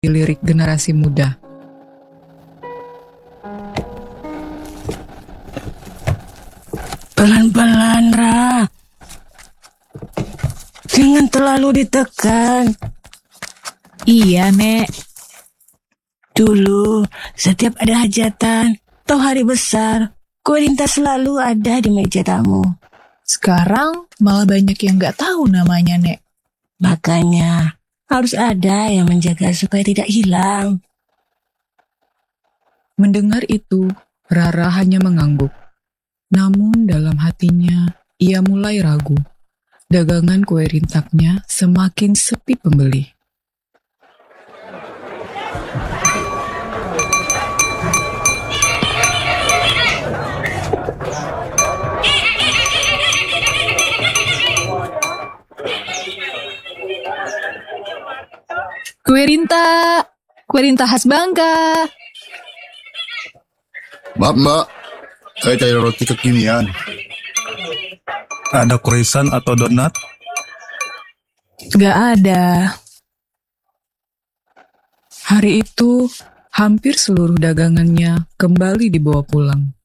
dilirik generasi muda. Pelan-pelan, Ra. Jangan terlalu ditekan. Iya, Nek. Dulu, setiap ada hajatan atau hari besar, kue lintas selalu ada di meja tamu. Sekarang malah banyak yang nggak tahu namanya, Nek. Makanya, harus ada yang menjaga supaya tidak hilang. Mendengar itu, Rara hanya mengangguk. Namun dalam hatinya, ia mulai ragu. Dagangan kue rintaknya semakin sepi pembeli. Kue rinta khas Bangka. Maaf mbak, saya cari roti kekinian. Ada croissant atau donat? Nggak ada. Hari itu, hampir seluruh dagangannya kembali dibawa pulang.